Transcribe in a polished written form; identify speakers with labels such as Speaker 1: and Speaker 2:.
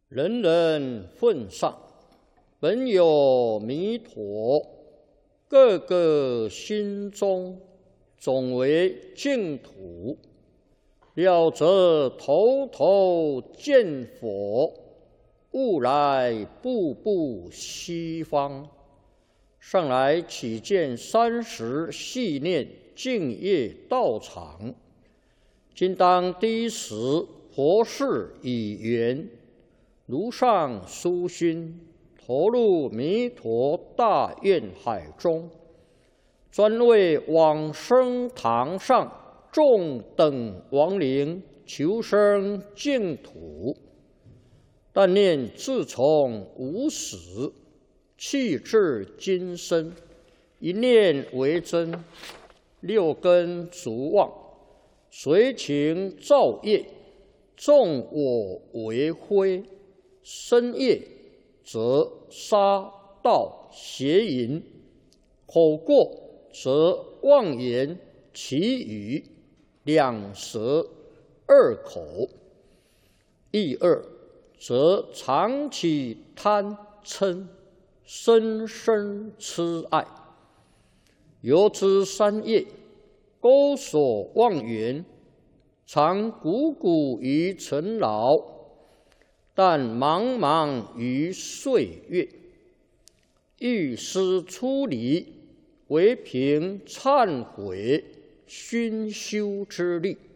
Speaker 1: 人人奉上，本有弥陀，个个心中总为净土。了则头头见佛，悟来步步西方。上来启见30系念净业道场，今当第一时佛事已圆，如上殊心，投入弥陀大愿海中，专为往生堂上众等亡灵求生净土。但念自从无始，气至今生，一念为真，6根足妄，随情造业，纵我为非，身业则杀盗邪淫，口过则妄言绮语，两舌二口，意二则常起贪嗔，深深痴爱。由之三业，钩锁妄缘，常汩汩于尘劳，但茫茫于岁月。欲思出离，唯凭忏悔熏修之力。